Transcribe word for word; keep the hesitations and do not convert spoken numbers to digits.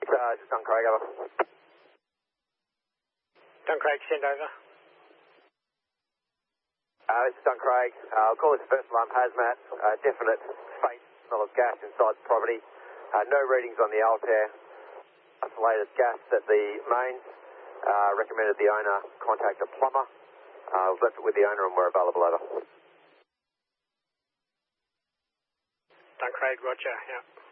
Uh, this is Don Craig, over. Don Craig, send over. Uh, this is Don Craig. Uh, I'll call this first alarm hazmat. Uh, definite faint smell of gas inside the property. Uh, no readings on the Altair. Isolated gas at the mains. Uh, recommended the owner contact a plumber. Uh, we've left it with the owner and we're available, over. Don Craig, roger, yeah.